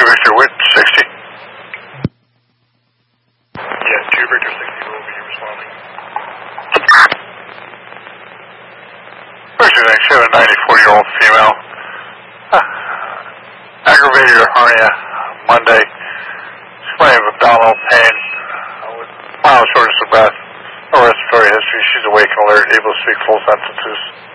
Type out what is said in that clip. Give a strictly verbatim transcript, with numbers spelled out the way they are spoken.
Victor, Wind sixty. Yeah, two Victor sixty will be responding. Victor ninety-seven, ninety-four-year-old female. Uh, aggravated hernia Monday. Complaining of abdominal pain uh, with mild shortness of breath. No respiratory history. She's awake and alert, able to speak full sentences.